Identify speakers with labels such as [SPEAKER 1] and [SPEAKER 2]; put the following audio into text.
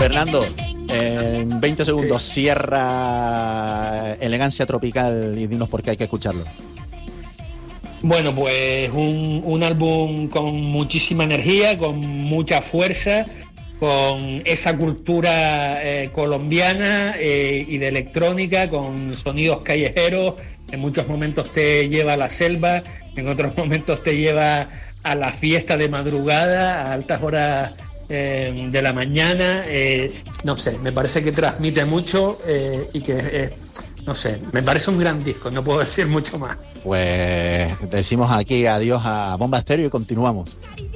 [SPEAKER 1] Fernando, en 20 segundos, cierra Elegancia Tropical y dinos por qué hay que escucharlo.
[SPEAKER 2] Bueno, pues un álbum con muchísima energía, con mucha fuerza, con esa cultura colombiana y de electrónica, con sonidos callejeros. En muchos momentos te lleva a la selva, en otros momentos te lleva a la fiesta de madrugada, a altas horas de la mañana. No sé, me parece que transmite mucho y que, no sé, me parece un gran disco, no puedo decir mucho más.
[SPEAKER 1] Pues decimos aquí adiós a Bomba Estéreo y continuamos.